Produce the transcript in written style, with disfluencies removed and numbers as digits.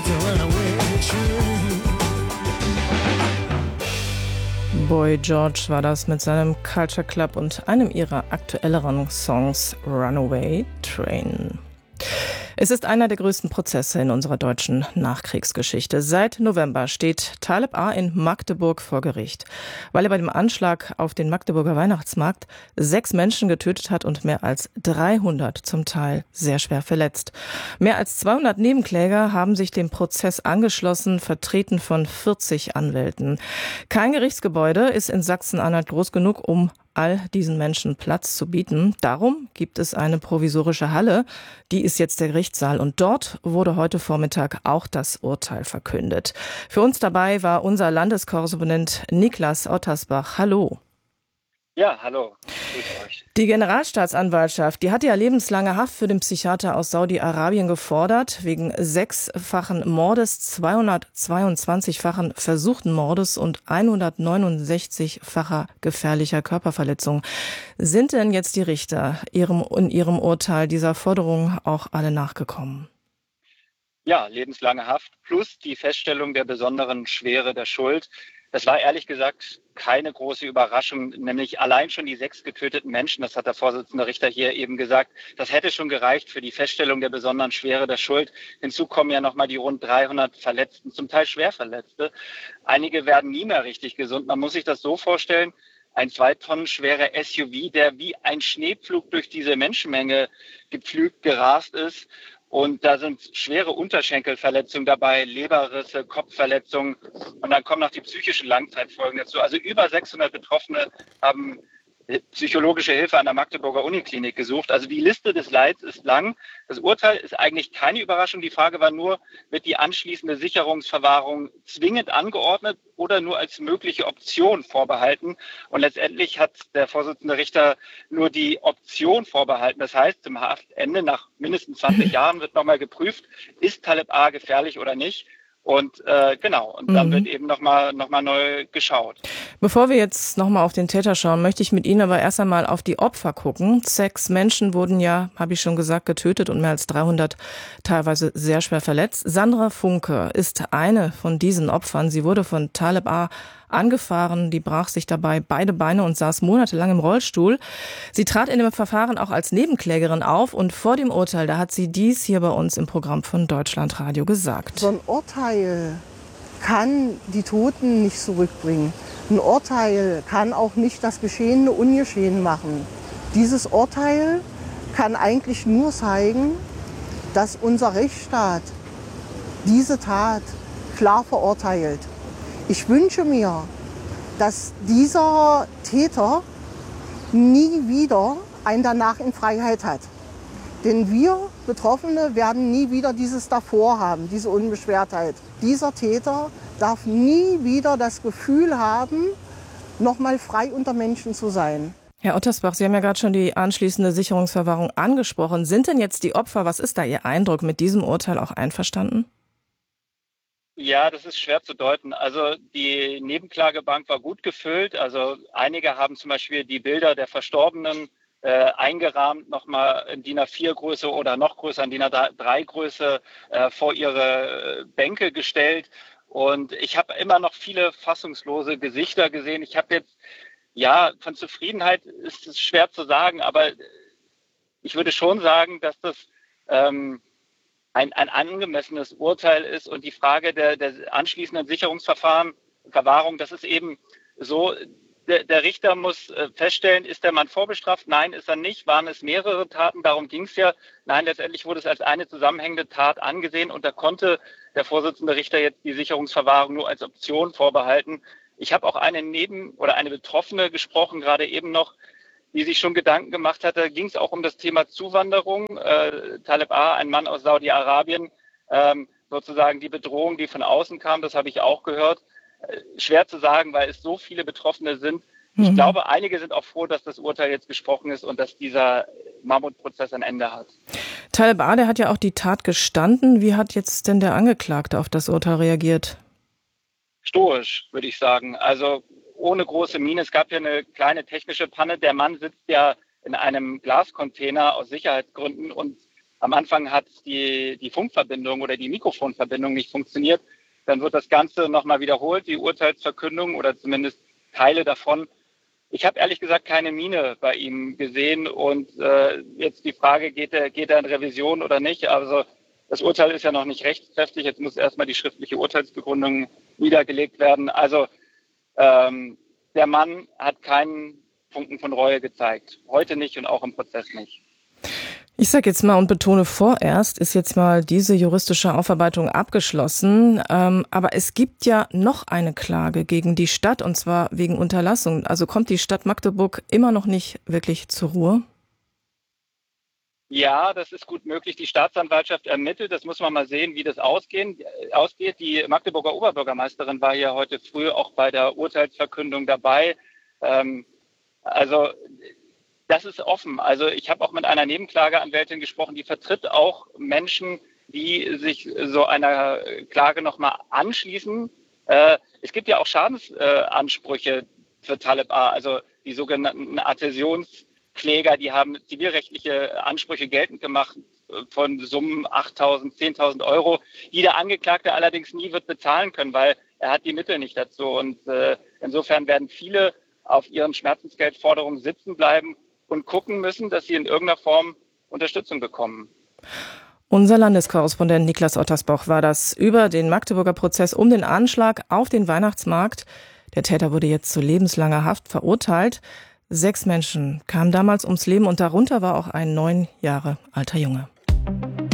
Boy George war das mit seinem Culture Club und einem ihrer aktuelleren Songs Runaway Train. Es ist einer der größten Prozesse in unserer deutschen Nachkriegsgeschichte. Seit November steht Taleb A. in Magdeburg vor Gericht, weil er bei dem Anschlag auf den Magdeburger Weihnachtsmarkt 6 Menschen getötet hat und mehr als 300 zum Teil sehr schwer verletzt. Mehr als 200 Nebenkläger haben sich dem Prozess angeschlossen, vertreten von 40 Anwälten. Kein Gerichtsgebäude ist in Sachsen-Anhalt groß genug, um all diesen Menschen Platz zu bieten. Darum gibt es eine provisorische Halle, die ist jetzt der Gerichtssaal und dort wurde heute Vormittag auch das Urteil verkündet. Für uns dabei war unser Landeskorrespondent Niklas Ottersbach. Hallo. Ja, hallo. Grüß euch. Die Generalstaatsanwaltschaft, die hat ja lebenslange Haft für den Psychiater aus Saudi-Arabien gefordert, wegen 6-fachen Mordes, 222-fachen versuchten Mordes und 169-facher gefährlicher Körperverletzung. Sind denn jetzt die Richter in ihrem Urteil dieser Forderung auch alle nachgekommen? Ja, lebenslange Haft plus die Feststellung der besonderen Schwere der Schuld. Das war ehrlich gesagt keine große Überraschung, nämlich allein schon die 6 getöteten Menschen, das hat der Vorsitzende Richter hier eben gesagt, das hätte schon gereicht für die Feststellung der besonderen Schwere der Schuld. Hinzu kommen ja nochmal die rund 300 Verletzten, zum Teil Schwerverletzte. Einige werden nie mehr richtig gesund. Man muss sich das so vorstellen, ein 2 Tonnen schwerer SUV, der wie ein Schneepflug durch diese Menschenmenge gepflügt, gerast ist. Und da sind schwere Unterschenkelverletzungen dabei, Leberrisse, Kopfverletzungen. Und dann kommen noch die psychischen Langzeitfolgen dazu. Also über 600 Betroffene haben psychologische Hilfe an der Magdeburger Uniklinik gesucht. Also die Liste des Leids ist lang. Das Urteil ist eigentlich keine Überraschung. Die Frage war nur, wird die anschließende Sicherungsverwahrung zwingend angeordnet oder nur als mögliche Option vorbehalten? Und letztendlich hat der Vorsitzende Richter nur die Option vorbehalten. Das heißt, zum Haftende nach mindestens 20 Jahren wird nochmal geprüft, ist Taleb A. gefährlich oder nicht? Und dann wird eben nochmal neu geschaut. Bevor wir jetzt nochmal auf den Täter schauen, möchte ich mit Ihnen aber erst einmal auf die Opfer gucken. 6 Menschen wurden ja, habe ich schon gesagt, getötet und mehr als 300 teilweise sehr schwer verletzt. Sandra Funke ist eine von diesen Opfern. Sie wurde von Taleb A. angefahren, die brach sich dabei beide Beine und saß monatelang im Rollstuhl. Sie trat in dem Verfahren auch als Nebenklägerin auf und vor dem Urteil, da hat sie dies hier bei uns im Programm von Deutschlandradio gesagt. So ein Urteil kann die Toten nicht zurückbringen. Ein Urteil kann auch nicht das Geschehene ungeschehen machen. Dieses Urteil kann eigentlich nur zeigen, dass unser Rechtsstaat diese Tat klar verurteilt. Ich wünsche mir, dass dieser Täter nie wieder einen danach in Freiheit hat. Denn wir Betroffene werden nie wieder dieses davor haben, diese Unbeschwertheit. Dieser Täter darf nie wieder das Gefühl haben, nochmal frei unter Menschen zu sein. Herr Ottersbach, Sie haben ja gerade schon die anschließende Sicherungsverwahrung angesprochen. Sind denn jetzt die Opfer, was ist da Ihr Eindruck, mit diesem Urteil auch einverstanden? Ja, das ist schwer zu deuten. Also die Nebenklagebank war gut gefüllt. Also einige haben zum Beispiel die Bilder der Verstorbenen eingerahmt, nochmal in DIN A4-Größe oder noch größer in DIN A3-Größe vor ihre Bänke gestellt. Und ich habe immer noch viele fassungslose Gesichter gesehen. Ich habe jetzt, ja, von Zufriedenheit ist es schwer zu sagen, aber ich würde schon sagen, dass das ein angemessenes Urteil ist. Und die Frage der anschließenden Verwahrung, das ist eben so, der Richter muss feststellen, ist der Mann vorbestraft? Nein, ist er nicht. Waren es mehrere Taten? Darum ging es ja. Nein, letztendlich wurde es als eine zusammenhängende Tat angesehen und da konnte der Vorsitzende Richter jetzt die Sicherungsverwahrung nur als Option vorbehalten. Ich habe auch eine Betroffene gesprochen, gerade eben noch, die sich schon Gedanken gemacht hat. Da ging es auch um das Thema Zuwanderung. Taleb A., ein Mann aus Saudi-Arabien, sozusagen die Bedrohung, die von außen kam, das habe ich auch gehört. Schwer zu sagen, weil es so viele Betroffene sind. Ich glaube, einige sind auch froh, dass das Urteil jetzt gesprochen ist und dass dieser Mammutprozess ein Ende hat. Taleb A., der hat ja auch die Tat gestanden. Wie hat jetzt denn der Angeklagte auf das Urteil reagiert? Stoisch, würde ich sagen. Also ohne große Miene. Es gab ja eine kleine technische Panne. Der Mann sitzt ja in einem Glascontainer aus Sicherheitsgründen und am Anfang hat die Funkverbindung oder die Mikrofonverbindung nicht funktioniert. Dann wird das Ganze nochmal wiederholt, die Urteilsverkündung oder zumindest Teile davon. Ich habe ehrlich gesagt keine Miene bei ihm gesehen und jetzt die Frage, geht er in Revision oder nicht? Also das Urteil ist ja noch nicht rechtskräftig, jetzt muss erstmal die schriftliche Urteilsbegründung niedergelegt werden. Also der Mann hat keinen Funken von Reue gezeigt, heute nicht und auch im Prozess nicht. Ich sage jetzt mal und betone, vorerst ist jetzt mal diese juristische Aufarbeitung abgeschlossen. Aber es gibt ja noch eine Klage gegen die Stadt, und zwar wegen Unterlassung. Also kommt die Stadt Magdeburg immer noch nicht wirklich zur Ruhe? Ja, das ist gut möglich. Die Staatsanwaltschaft ermittelt. Das muss man mal sehen, wie das ausgeht. Die Magdeburger Oberbürgermeisterin war ja heute früh auch bei der Urteilsverkündung dabei. Also das ist offen. Also ich habe auch mit einer Nebenklageanwältin gesprochen, die vertritt auch Menschen, die sich so einer Klage nochmal anschließen. Es gibt ja auch Schadensansprüche für Taleb A, also die sogenannten Adhäsionskläger, die haben zivilrechtliche Ansprüche geltend gemacht von Summen 8.000, 10.000 Euro, die der Angeklagte allerdings nie wird bezahlen können, weil er hat die Mittel nicht dazu. Und insofern werden viele auf ihren Schmerzensgeldforderungen sitzen bleiben und gucken müssen, dass sie in irgendeiner Form Unterstützung bekommen. Unser Landeskorrespondent Niklas Ottersbach war das über den Magdeburger Prozess um den Anschlag auf den Weihnachtsmarkt. Der Täter wurde jetzt zu lebenslanger Haft verurteilt. 6 Menschen kamen damals ums Leben und darunter war auch ein 9 Jahre alter Junge.